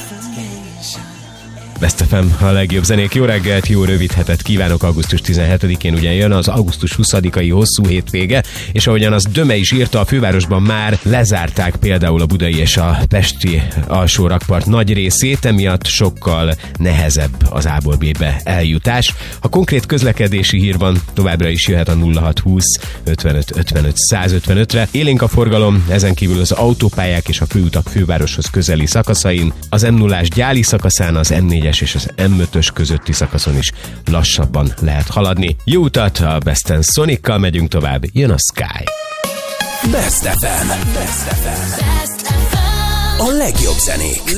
Best FM, a legjobb zenék. Jó reggelt, jó rövid hetet kívánok. Augusztus 17-én ugyan jön az augusztus 20-ai hosszú hétvége, és ahogyan az Döme is írta, a fővárosban már lezárták például a budai és a pesti alsó rakpart nagy részét, emiatt sokkal nehezebb az A-ból B-be eljutás. Ha konkrét közlekedési hír van, továbbra is jöhet a 0620 55 55 155-re. Élénk a forgalom, ezen kívül az autópályák és a főutak fővároshoz közeli szakaszain, az M0-ás Gyáli szakaszán, az M4-es és az M5-ös közötti szakaszon is lassabban lehet haladni. Jó utat, a Besten Sonikkal megyünk tovább, jön a Sky. Best FM. A legjobb zenék.